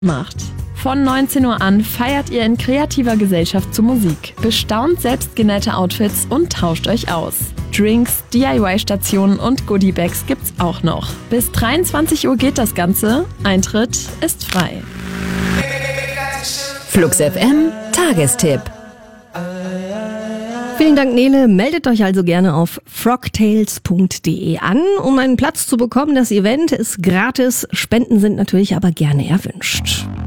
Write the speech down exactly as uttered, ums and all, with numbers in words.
macht. Von neunzehn Uhr an feiert ihr in kreativer Gesellschaft zu Musik, bestaunt selbstgenähte Outfits und tauscht euch aus. Drinks, D I Y-Stationen und Goodiebags gibt's auch noch. Bis dreiundzwanzig Uhr geht das Ganze. Eintritt ist frei. Flux F M Tagestipp. Vielen Dank, Nele. Meldet euch also gerne auf frogtales punkt de an, um einen Platz zu bekommen. Das Event ist gratis. Spenden sind natürlich aber gerne erwünscht.